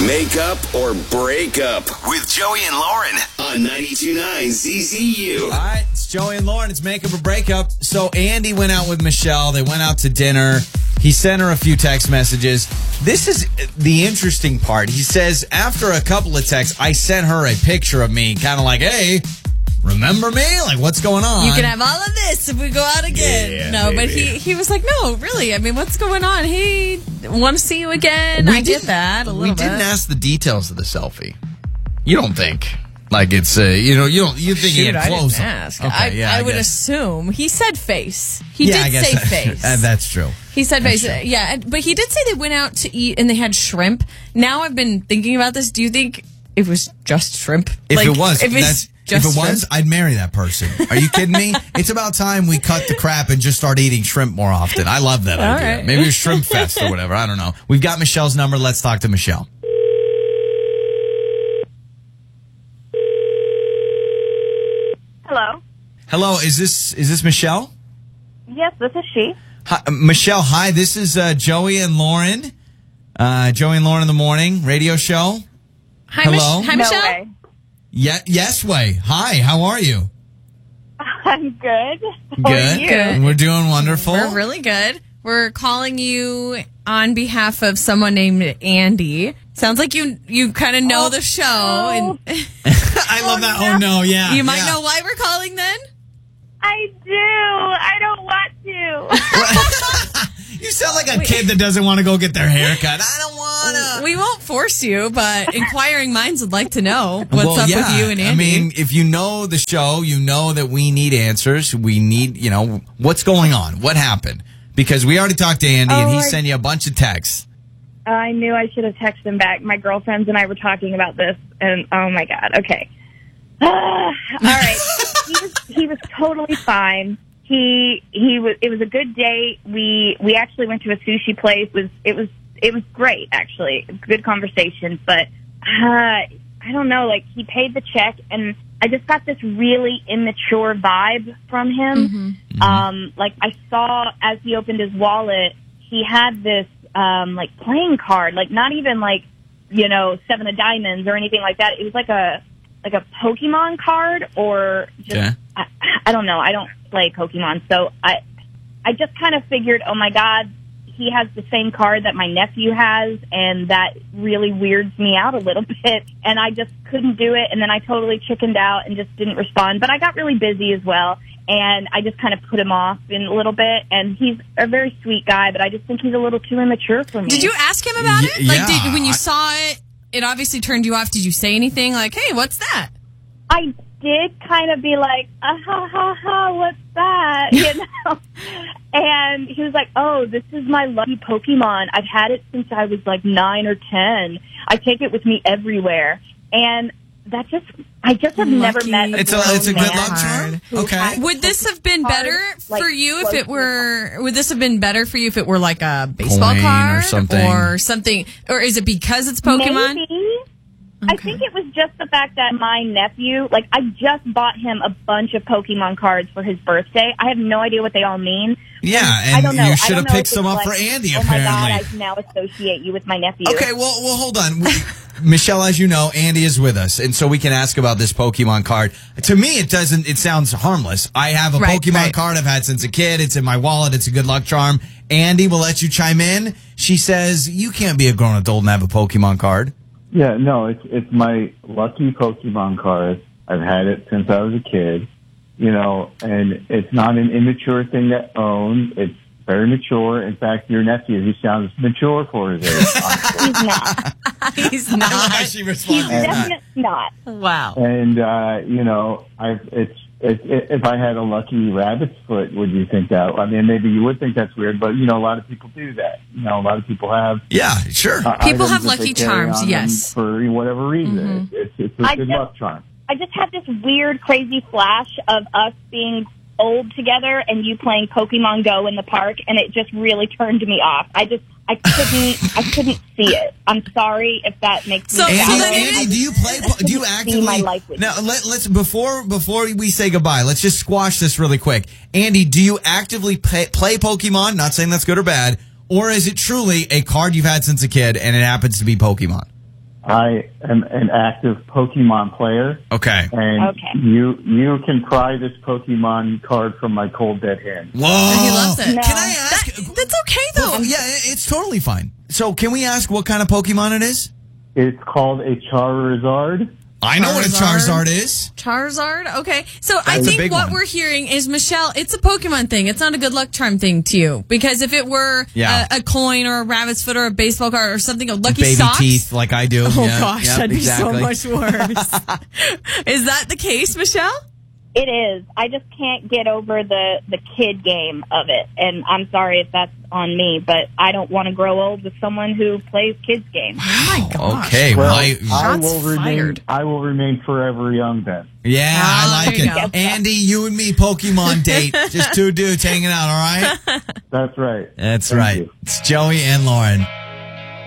Make up or break up with Joey and Lauren on 92.9 ZZU. All right, it's Joey and Lauren. It's Make Up or Break Up. So Andy went out with Michelle. They went out to dinner. He sent her a few text messages. This is the interesting part. He says, after a couple of texts, I sent her a picture of me, kind of like, hey, remember me? Like, what's going on? You can have all of this if we go out again. Yeah, no, but maybe. he was like, no, really. I mean, what's going on? Hey, want to see you again? I get that a little bit. We didn't ask the details of the selfie. You don't think? Like it's you think he had I clothes didn't on. ask. Okay, I would guess. assume. He said face. He I did guess say face. That's true. He said That's face. true. Yeah, but he did say they went out to eat and they had shrimp. Now I've been thinking about this. Do you think it was just shrimp? If it was, shrimp? I'd marry that person. Are you kidding me? It's about time we cut the crap and just start eating shrimp more often. I love that All idea. right. Maybe a shrimp fest or whatever. I don't know. We've got Michelle's number. Let's talk to Michelle. Hello. Hello, is this Michelle? Yes, this is she. Hi, Michelle, hi. This is Joey and Lauren. Joey and Lauren in the morning radio show. Hi, Hello? Hi, No Michelle. way. Yes way. Hi, how are you? I'm good. How Good. are you? Good. We're doing wonderful. We're really good. We're calling you on behalf of someone named Andy. Sounds like you kind of know the show, and I love that. Oh no, yeah. you might yeah. know why we're calling. Then I do. I don't want to. You sound like a kid that doesn't want to go get their hair cut. I don't want to. we won't force you, but inquiring minds would like to know what's up with you and Andy. I mean, if you know the show, you know that we need answers. We need, what's going on? What happened? Because we already talked to Andy, and he sent you a bunch of texts. I knew I should have texted him back. My girlfriends and I were talking about this, and oh my god. Okay. All right. He was totally fine. It was a good date. We actually went to a sushi place. It was great, actually. Good conversation, but I don't know, like he paid the check and I just got this really immature vibe from him. Like I saw as he opened his wallet, he had this like playing card, like not even like, 7 of diamonds or anything like that. It was like a Pokemon card or just, I don't know. I don't play Pokemon. So I just kind of figured, oh my God, he has the same card that my nephew has, and that really weirds me out a little bit. And I just couldn't do it. And then I totally chickened out and just didn't respond. But I got really busy as well. And I just kind of put him off in a little bit. And he's a very sweet guy, but I just think he's a little too immature for me. Did you ask him about it? Like, yeah. when you saw it, it obviously turned you off. Did you say anything like, hey, what's that? I did kind of be like, what's that? And he was like, oh, this is my lucky Pokemon. I've had it since I was like 9 or 10. I take it with me everywhere. And I just have never met a It's grown a good man luck charm. who Okay. has Would this have been better like, for you if close it to the were? Would this have been better for you if it were like a baseball Coin or card something. or is it because it's Pokemon? Maybe. I think it was just the fact that my nephew, like, I just bought him a bunch of Pokemon cards for his birthday. I have no idea what they all mean. Yeah, I and don't know. you I should don't have know picked if some it's up like, for Andy, oh apparently. my God, I can now associate you with my nephew. Okay, well, hold on. Michelle, as you know, Andy is with us, and so we can ask about this Pokemon card. To me, it sounds harmless. I have a Pokemon card I've had since a kid. It's in my wallet. It's a good luck charm. Andy will let you chime in. She says, you can't be a grown adult and have a Pokemon card. Yeah, no, it's my lucky Pokemon card. I've had it since I was a kid, and it's not an immature thing to own. It's very mature. In fact, your nephew, he sounds mature for his age. He's not. He's I love not. how she He's responds. definitely not. Wow. And, if I had a lucky rabbit's foot, would you think that? I mean, maybe you would think that's weird, but, a lot of people do that. A lot of people have. Yeah, sure. People items have that lucky they carry charms, on them yes. for whatever reason. It's a good luck charm. I just had this weird, crazy flash of us being old together and you playing Pokemon Go in the park, and it just really turned me off. I couldn't see it. I'm sorry if that makes me sad. Andy, do you play? Do you actively? My life with Now, let's before we say goodbye, let's just squash this really quick. Andy, do you actively play Pokemon? Not saying that's good or bad, or is it truly a card you've had since a kid and it happens to be Pokemon? I am an active Pokemon player. Okay. And you can pry this Pokemon card from my cold dead hand. Whoa. He loves it. No. Can I ask? That's okay, though. Yeah, it's totally fine. So can we ask what kind of Pokemon it is? It's called a Charizard. I know what a Charizard is. Charizard? Okay. So I That's a think big what one. we're hearing is, Michelle, it's a Pokemon thing. It's not a good luck charm thing to you. Because if it were a coin or a rabbit's foot or a baseball card or something, a lucky Baby socks. teeth like I do. Oh, Yeah, gosh, yep, that'd be exactly. so much worse. Is that the case, Michelle? It is. I just can't get over the kid game of it. And I'm sorry if that's on me, but I don't want to grow old with someone who plays kids games. Oh, my gosh. Okay. Well, Shots fired. I will remain forever young then. Yeah, I like there you it. go. Andy, you and me Pokemon date. Just two dudes hanging out, all right? That's right. That's Thank right. you. It's Joey and Lauren.